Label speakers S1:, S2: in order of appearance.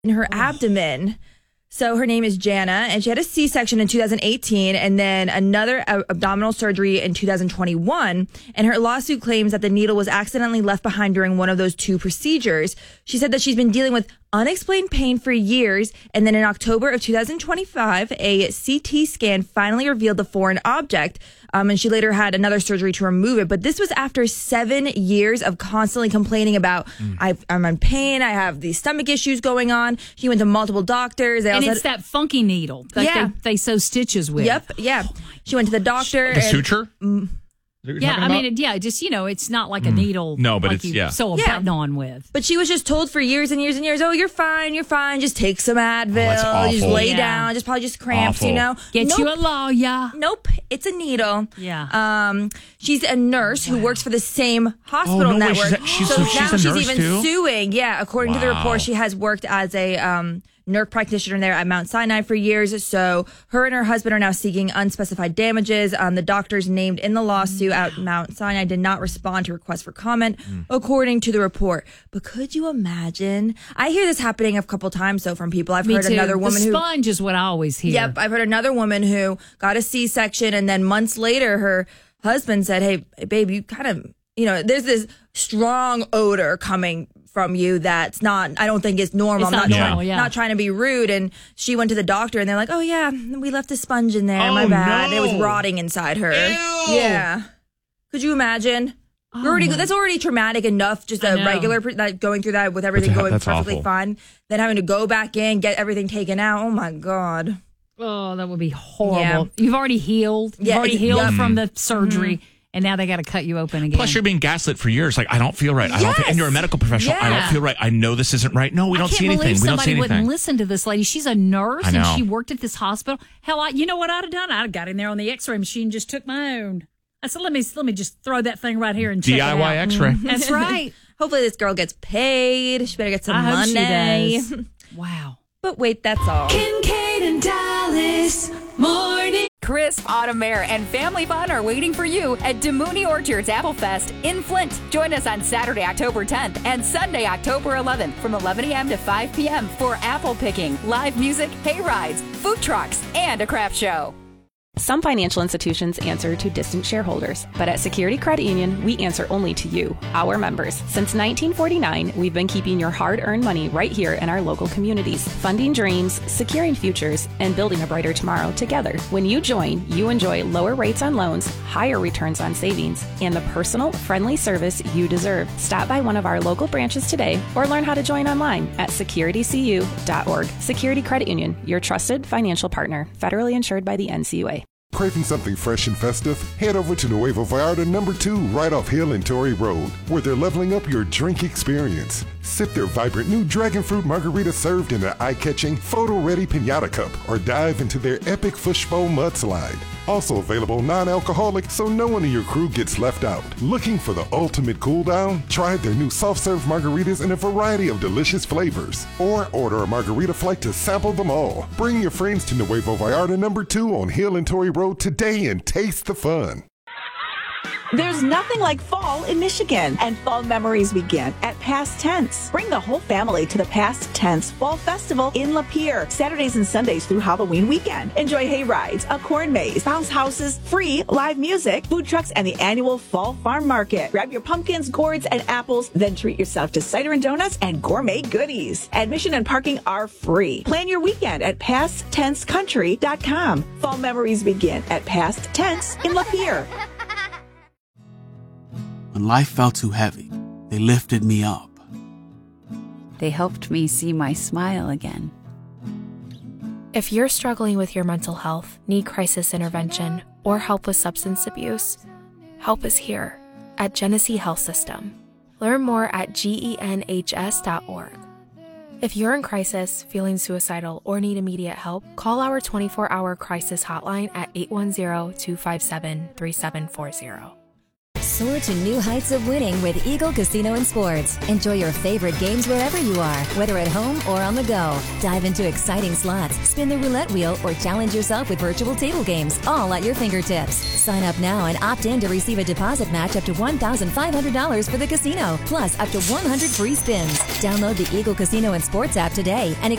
S1: in her abdomen. So her name is Jana, and she had a C-section in 2018 and then another abdominal surgery in 2021. And her lawsuit claims that the needle was accidentally left behind during one of those two procedures. She said that she's been dealing with unexplained pain for years. And then in October of 2025, a CT scan finally revealed the foreign object. And she later had another surgery to remove it. But this was after 7 years of constantly complaining about, I'm in pain, I have these stomach issues going on. She went to multiple doctors.
S2: And it's that funky needle that they sew stitches with.
S1: Yep, yeah. She went to the doctor.
S3: The suture?
S2: Yeah, I mean, just, it's not like a needle.
S3: No, but
S2: like you sew a button on with.
S1: But she was just told for years and years and years, oh, you're fine. Just take some Advil.
S3: That's awful.
S1: Just lay down. Just probably just cramps,
S3: Awful.
S2: Get you a lawyer.
S1: Nope, it's a needle.
S2: Yeah.
S1: She's a nurse who works for the same hospital
S3: no way.
S1: network.
S3: She's
S1: so
S3: a
S1: now
S3: nurse
S1: she's even
S3: too?
S1: suing. Yeah, according to the report, she has worked as a nurse practitioner there at Mount Sinai for years. So her and her husband are now seeking unspecified damages. The doctors named in the lawsuit at Mount Sinai did not respond to requests for comment, according to the report. But could you imagine? I hear this happening a couple times, though, from people. I've heard another woman
S2: the sponge is what I always hear.
S1: Yep, I've heard another woman who got a C-section, and then months later, her husband said, hey, babe, you kind of, there's this strong odor coming from you that's not, I don't think it's normal.
S2: It's not normal,
S1: not trying to be rude. And she went to the doctor and they're like, oh yeah, we left a sponge in there. My bad.
S3: No.
S1: It was rotting inside her.
S3: Ew.
S1: Yeah. Could you imagine? That's already traumatic enough, just a regular, going through that with everything going perfectly
S3: awful.
S1: fine. Then having to go back in, get everything taken out. Oh my God.
S2: Oh, that would be horrible.
S1: Yeah.
S2: You've already healed. You've already healed from the surgery. And now they got to cut you open again.
S3: Plus, you're being gaslit for years. Like, I don't feel right. And you're a medical professional. I don't feel right. I know this isn't right. No, we don't see anything. We don't see anything.
S2: Wouldn't listen to this lady. She's a nurse
S3: I know.
S2: and she worked at this hospital. Hell, you know what I'd have done? I'd have got in there on the X-ray machine, and just took my own. I said, let me just throw that thing right here and check it out.
S3: DIY X-ray.
S2: That's right.
S1: Hopefully this girl gets paid. She better get some
S2: I
S1: money.
S2: hope she does. Wow.
S1: But wait, that's all.
S4: Kincaid and Dallas Morning.
S5: Crisp autumn air and family fun are waiting for you at Demooney Orchards Apple Fest in Flint. Join us on Saturday, October 10th and Sunday, October 11th from 11 a.m. to 5 p.m. for apple picking, live music, hay rides, food trucks, and a craft show.
S6: Some financial institutions answer to distant shareholders, but at Security Credit Union, we answer only to you, our members. Since 1949, we've been keeping your hard-earned money right here in our local communities, funding dreams, securing futures, and building a brighter tomorrow together. When you join, you enjoy lower rates on loans, higher returns on savings, and the personal, friendly service you deserve. Stop by one of our local branches today or learn how to join online at securitycu.org. Security Credit Union, your trusted financial partner, federally insured by the NCUA.
S7: Craving something fresh and festive? Head over to Nuevo Vallarta number 2 right off Hill and Torrey Road, where they're leveling up your drink experience. Sip their vibrant new dragon fruit margarita served in an eye-catching, photo-ready piñata cup, or dive into their epic fishbowl mudslide. Also available non-alcoholic, so no one in your crew gets left out. Looking for the ultimate cool down? Try their new soft-serve margaritas in a variety of delicious flavors. Or order a margarita flight to sample them all. Bring your friends to Nuevo Vallarta number 2 on Hill and Torrey Road today and taste the fun.
S8: There's nothing like fall in Michigan, and fall memories begin at Past Tense. Bring the whole family to the Past Tense Fall Festival in Lapeer, Saturdays and Sundays through Halloween weekend. Enjoy hay rides, a corn maze, bounce houses, free live music, food trucks, and the annual Fall Farm Market. Grab your pumpkins, gourds, and apples, then treat yourself to cider and donuts and gourmet goodies. Admission and parking are free. Plan your weekend at PastTenseCountry.com. Fall memories begin at Past Tense in Lapeer.
S9: When life felt too heavy, they lifted me up.
S10: They helped me see my smile again.
S11: If you're struggling with your mental health, need crisis intervention, or help with substance abuse, help is here at Genesee Health System. Learn more at genhs.org. If you're in crisis, feeling suicidal, or need immediate help, call our 24-hour crisis hotline at 810-257-3740.
S12: Soar to new heights of winning with Eagle Casino and Sports. Enjoy your favorite games wherever you are, whether at home or on the go. Dive into exciting slots, spin the roulette wheel, or challenge yourself with virtual table games, all at your fingertips. Sign up now and opt in to receive a deposit match up to $1,500 for the casino, plus up to 100 free spins. Download the Eagle Casino and Sports app today and